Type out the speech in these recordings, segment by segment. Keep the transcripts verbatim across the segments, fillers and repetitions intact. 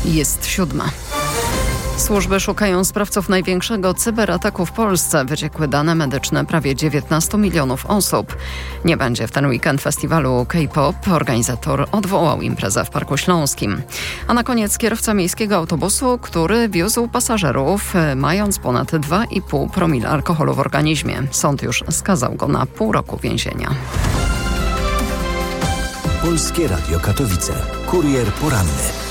Jest siódma. Służby szukają sprawców największego cyberataku w Polsce. Wyciekły dane medyczne prawie dziewiętnastu milionów osób. Nie będzie w ten weekend festiwalu K-pop. Organizator odwołał imprezę w Parku Śląskim. A na koniec kierowca miejskiego autobusu, który wiózł pasażerów, mając ponad dwa i pół promila alkoholu w organizmie. Sąd już skazał go na pół roku więzienia. Polskie Radio Katowice. Kurier poranny.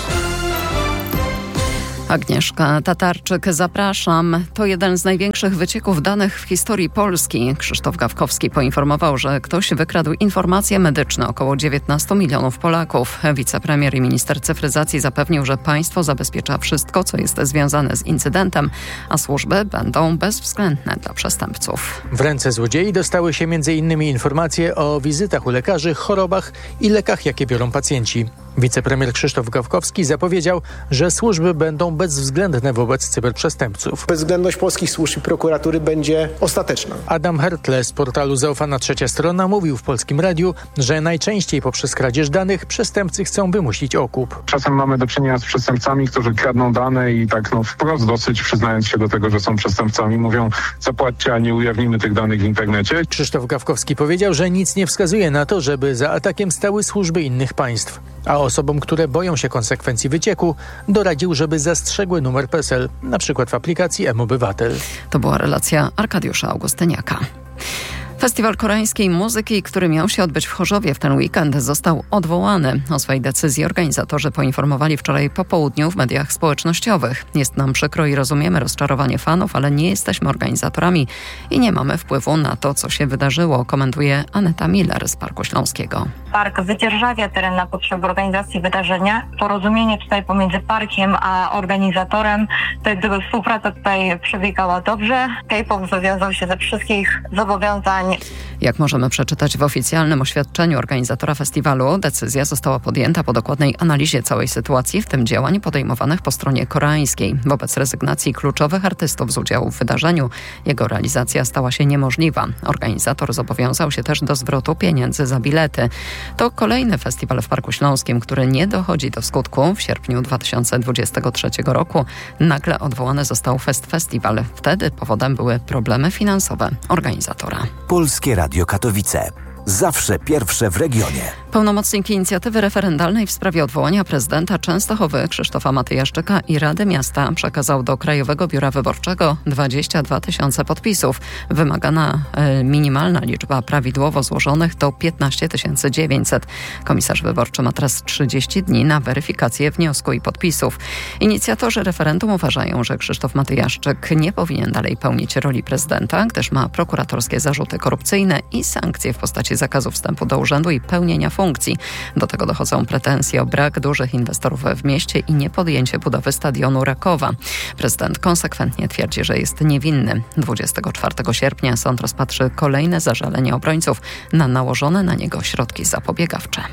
Agnieszka Tatarczyk, zapraszam. To jeden z największych wycieków danych w historii Polski. Krzysztof Gawkowski poinformował, że ktoś wykradł informacje medyczne około dziewiętnastu milionów Polaków. Wicepremier i minister cyfryzacji zapewnił, że państwo zabezpiecza wszystko, co jest związane z incydentem, a służby będą bezwzględne dla przestępców. W ręce złodziei dostały się między innymi informacje o wizytach u lekarzy, chorobach i lekach, jakie biorą pacjenci. Wicepremier Krzysztof Gawkowski zapowiedział, że służby będą bezwzględne wobec cyberprzestępców. Bezwzględność polskich służb i prokuratury będzie ostateczna. Adam Hertle z portalu Zaufana Trzecia Strona mówił w Polskim Radiu, że najczęściej poprzez kradzież danych przestępcy chcą wymusić okup. Czasem mamy do czynienia z przestępcami, którzy kradną dane i tak no wprost dosyć przyznając się do tego, że są przestępcami, mówią: zapłaćcie, a nie ujawnimy tych danych w internecie. Krzysztof Gawkowski powiedział, że nic nie wskazuje na to, żeby za atakiem stały służby innych państw. A osobom, które boją się konsekwencji wycieku, doradził, żeby zastrzegły numer PESEL, na przykład w aplikacji M-Obywatel. To była relacja Arkadiusza Augustyniaka. Festiwal koreańskiej muzyki, który miał się odbyć w Chorzowie w ten weekend, został odwołany. O swojej decyzji organizatorzy poinformowali wczoraj po południu w mediach społecznościowych. Jest nam przykro i rozumiemy rozczarowanie fanów, ale nie jesteśmy organizatorami i nie mamy wpływu na to, co się wydarzyło, komentuje Aneta Miller z Parku Śląskiego. Park wydzierżawia teren na potrzeby organizacji wydarzenia. Porozumienie tutaj pomiędzy parkiem a organizatorem, to jak gdyby współpraca tutaj przebiegała dobrze. K-pop wywiązał się ze wszystkich zobowiązań. Jak możemy przeczytać w oficjalnym oświadczeniu organizatora festiwalu, decyzja została podjęta po dokładnej analizie całej sytuacji, w tym działań podejmowanych po stronie koreańskiej. Wobec rezygnacji kluczowych artystów z udziału w wydarzeniu, jego realizacja stała się niemożliwa. Organizator zobowiązał się też do zwrotu pieniędzy za bilety. To kolejny festiwal w Parku Śląskim, który nie dochodzi do skutku. W sierpniu dwa tysiące dwudziestego trzeciego roku nagle odwołany został Fest Festiwal. Wtedy powodem były problemy finansowe organizatora. Polskie Radio Katowice. Zawsze pierwsze w regionie. Pełnomocnik inicjatywy referendalnej w sprawie odwołania prezydenta Częstochowy Krzysztofa Matyjaszczyka i Rady Miasta przekazał do Krajowego Biura Wyborczego dwadzieścia dwa tysiące podpisów. Wymagana y, minimalna liczba prawidłowo złożonych to piętnaście tysięcy dziewięćset. Komisarz wyborczy ma teraz trzydzieści dni na weryfikację wniosku i podpisów. Inicjatorzy referendum uważają, że Krzysztof Matyjaszczyk nie powinien dalej pełnić roli prezydenta, gdyż ma prokuratorskie zarzuty korupcyjne i sankcje w postaci zakazu wstępu do urzędu i pełnienia funkcji. Do tego dochodzą pretensje o brak dużych inwestorów w mieście i niepodjęcie budowy stadionu Rakowa. Prezydent konsekwentnie twierdzi, że jest niewinny. dwudziestego czwartego sierpnia sąd rozpatrzy kolejne zażalenie obrońców na nałożone na niego środki zapobiegawcze.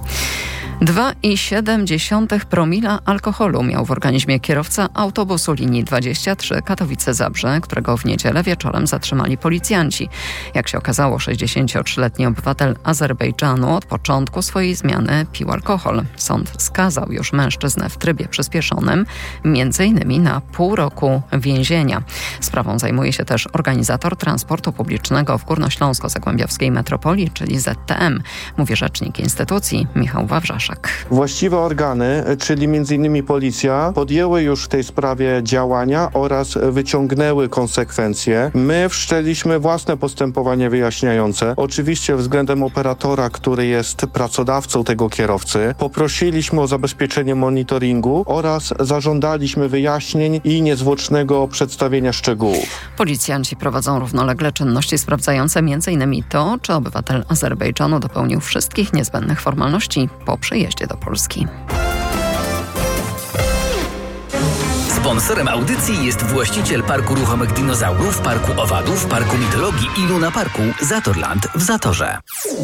dwa i siedem dziesiątych promila alkoholu miał w organizmie kierowca autobusu linii dwadzieścia trzy Katowice-Zabrze, którego w niedzielę wieczorem zatrzymali policjanci. Jak się okazało, sześćdziesięciotrzyletni obywatel Azerbejdżanu od początku swojej zmiany pił alkohol. Sąd skazał już mężczyznę w trybie przyspieszonym, między innymi na pół roku więzienia. Sprawą zajmuje się też organizator transportu publicznego w Górnośląsko-Zagłębiowskiej Metropolii, czyli Z T M, mówi rzecznik instytucji Michał Wawrzaszek. Właściwe organy, czyli między innymi policja, podjęły już w tej sprawie działania oraz wyciągnęły konsekwencje. My wszczęliśmy własne postępowanie wyjaśniające. Oczywiście względem operatora, który jest pracodawcą tego kierowcy, poprosiliśmy o zabezpieczenie monitoringu oraz zażądaliśmy wyjaśnień i niezwłocznego przedstawienia szczegółów. Policjanci prowadzą równolegle czynności sprawdzające m in to, czy obywatel Azerbejdżanu dopełnił wszystkich niezbędnych formalności po przyjeździe do Polski. Sponsorem audycji jest właściciel Parku Ruchomych Dinozaurów, Parku Owadów, Parku Mitologii i Luna Parku Zatorland w Zatorze.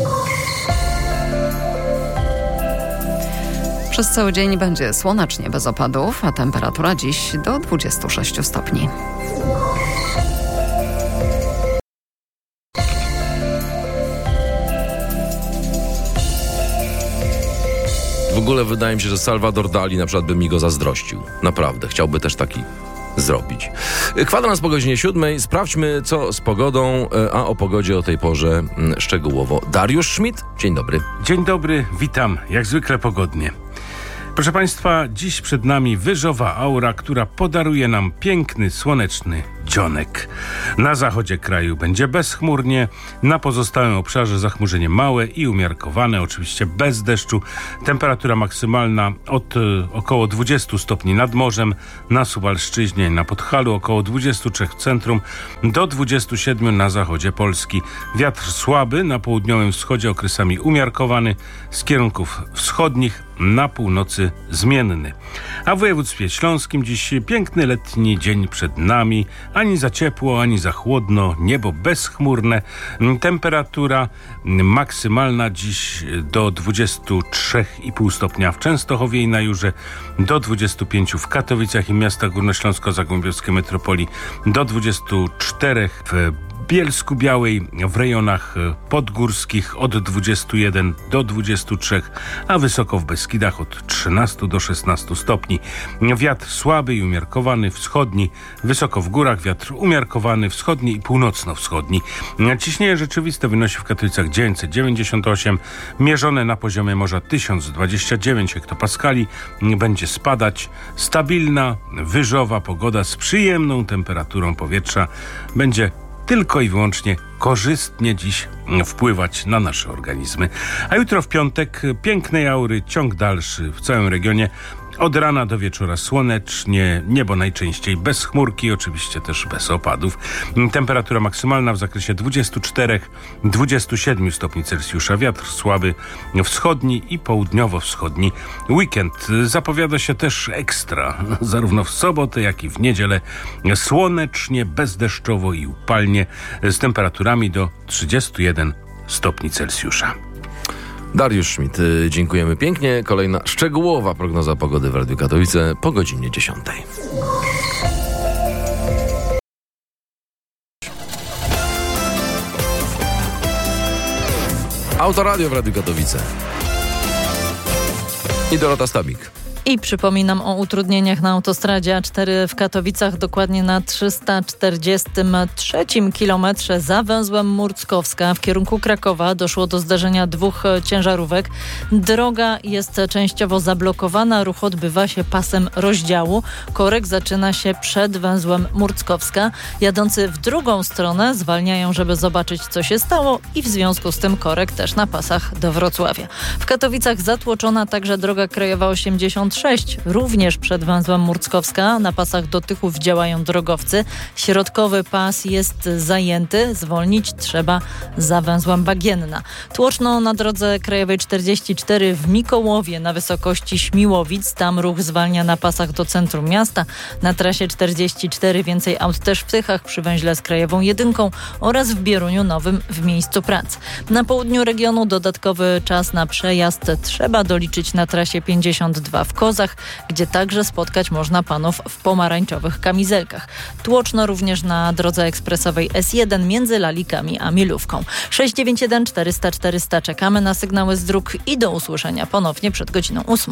Przez cały dzień będzie słonecznie bez opadów, a temperatura dziś do dwudziestu sześciu stopni. W ogóle wydaje mi się, że Salvador Dali na przykład by mi go zazdrościł. Naprawdę, chciałby też taki zrobić. Kwadrans po godzinie siódmej. Sprawdźmy, co z pogodą, a o pogodzie o tej porze szczegółowo. Dariusz Schmidt, dzień dobry. Dzień dobry, witam. Jak zwykle pogodnie. Proszę Państwa, dziś przed nami wyżowa aura, która podaruje nam piękny, słoneczny dzionek. Na zachodzie kraju będzie bezchmurnie, na pozostałym obszarze zachmurzenie małe i umiarkowane, oczywiście bez deszczu. Temperatura maksymalna od y, około dwudziestu stopni nad morzem, na Suwalszczyźnie, na Podhalu około dwudziestu trzech w centrum, do dwudziestu siedmiu na zachodzie Polski. Wiatr słaby, na południowym wschodzie okresami umiarkowany, z kierunków wschodnich, na północy zmienny. A w województwie śląskim dziś piękny letni dzień przed nami. Ani za ciepło, ani za chłodno. Niebo bezchmurne. Temperatura maksymalna dziś do dwudziestu trzech i pół stopnia w Częstochowie i na Jurze, do dwudziestu pięciu w Katowicach i miastach górnośląsko-zagłębiowskiej metropolii, do dwudziestu czterech w Bielsku Białej, w rejonach podgórskich od dwudziestu jeden do dwudziestu trzech, a wysoko w Beskidach od trzynastu do szesnastu stopni. Wiatr słaby i umiarkowany wschodni, wysoko w górach wiatr umiarkowany wschodni i północno-wschodni. Ciśnienie rzeczywiste wynosi w Katowicach dziewięćset dziewięćdziesiąt osiem, mierzone na poziomie morza tysiąc dwadzieścia dziewięć hektopaskali. Będzie spadać. Stabilna, wyżowa pogoda z przyjemną temperaturą powietrza będzie tylko i wyłącznie korzystnie dziś wpływać na nasze organizmy. A jutro w piątek pięknej aury, ciąg dalszy w całym regionie. Od rana do wieczora słonecznie, niebo najczęściej bez chmurki, oczywiście też bez opadów. Temperatura maksymalna w zakresie dwudziestu czterech do dwudziestu siedmiu stopni Celsjusza. Wiatr słaby wschodni i południowo-wschodni. Weekend zapowiada się też ekstra, zarówno w sobotę, jak i w niedzielę. Słonecznie, bezdeszczowo i upalnie, z temperaturami do trzydziestu jeden stopni Celsjusza. Dariusz Schmidt, dziękujemy pięknie. Kolejna szczegółowa prognoza pogody w Radiu Katowice po godzinie dziesiątej. Autoradio w Radiu Katowice. I Dorota Stabik. I przypominam o utrudnieniach na autostradzie A cztery w Katowicach, dokładnie na trzysta czterdziestym trzecim kilometrze za węzłem Murckowska w kierunku Krakowa. Doszło do zderzenia dwóch ciężarówek. Droga jest częściowo zablokowana, ruch odbywa się pasem rozdziału. Korek zaczyna się przed węzłem Murckowska. Jadący w drugą stronę zwalniają, żeby zobaczyć, co się stało, i w związku z tym korek też na pasach do Wrocławia. W Katowicach zatłoczona także droga krajowa osiemdziesiąt sześć, również przed węzłem Murckowska. Na pasach do Tychów działają drogowcy. Środkowy pas jest zajęty. Zwolnić trzeba za węzłem Bagienna. Tłoczno na drodze krajowej czterdzieści cztery w Mikołowie na wysokości Śmiłowic. Tam ruch zwalnia na pasach do centrum miasta. Na trasie czterdzieści cztery więcej aut też w Tychach przy węźle z krajową jedynką oraz w Bieruniu Nowym w miejscu pracy. Na południu regionu dodatkowy czas na przejazd trzeba doliczyć na trasie pięćdziesiąt dwa w Kozach, gdzie także spotkać można panów w pomarańczowych kamizelkach. Tłoczno również na drodze ekspresowej S jeden między Lalikami a Milówką. sześć dziewięć jeden czterysta czterysta. Czekamy na sygnały z dróg i do usłyszenia ponownie przed godziną ósmą.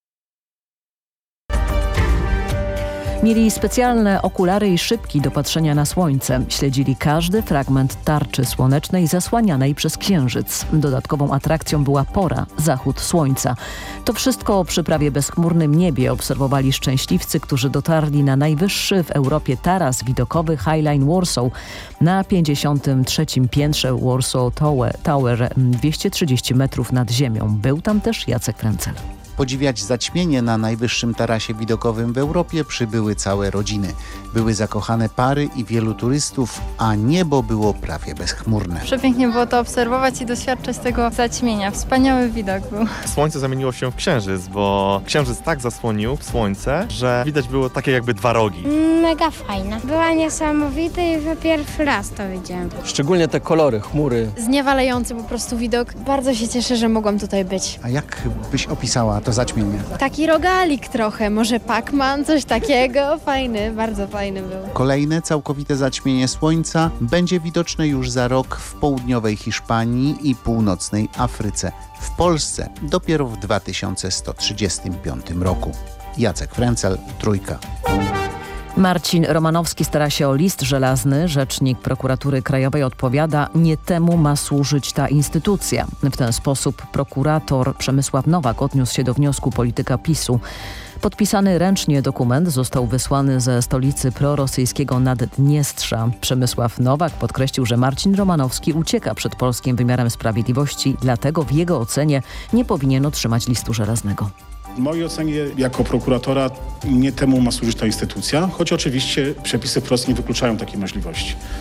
Mieli specjalne okulary i szybki do patrzenia na słońce. Śledzili każdy fragment tarczy słonecznej zasłanianej przez księżyc. Dodatkową atrakcją była pora, zachód słońca. To wszystko przy prawie bezchmurnym niebie obserwowali szczęśliwcy, którzy dotarli na najwyższy w Europie taras widokowy Highline Warsaw na pięćdziesiątym trzecim piętrze Warsaw Tower, Tower dwieście trzydzieści metrów nad ziemią. Był tam też Jacek Frencel. Podziwiać zaćmienie na najwyższym tarasie widokowym w Europie przybyły całe rodziny. Były zakochane pary i wielu turystów, a niebo było prawie bezchmurne. Przepięknie było to obserwować i doświadczać tego zaćmienia. Wspaniały widok był. Słońce zamieniło się w księżyc, bo księżyc tak zasłonił słońce, że widać było takie jakby dwa rogi. Mega fajne. Była niesamowita i za pierwszy raz to widziałem. Szczególnie te kolory, chmury. Zniewalający po prostu widok. Bardzo się cieszę, że mogłam tutaj być. A jak byś opisała to zaćmienie? Taki rogalik trochę, może Pac-Man, coś takiego. Fajny, bardzo fajny był. Kolejne całkowite zaćmienie słońca będzie widoczne już za rok w południowej Hiszpanii i północnej Afryce. W Polsce dopiero w dwa tysiące sto trzydziestym piątym roku. Jacek Frencel, Trójka. Marcin Romanowski stara się o list żelazny. Rzecznik Prokuratury Krajowej odpowiada, nie temu ma służyć ta instytucja. W ten sposób prokurator Przemysław Nowak odniósł się do wniosku polityka PiSu. Podpisany ręcznie dokument został wysłany ze stolicy prorosyjskiego Naddniestrza. Przemysław Nowak podkreślił, że Marcin Romanowski ucieka przed polskim wymiarem sprawiedliwości, dlatego w jego ocenie nie powinien otrzymać listu żelaznego. W mojej ocenie jako prokuratora nie temu ma służyć ta instytucja, choć oczywiście przepisy wprost nie wykluczają takiej możliwości.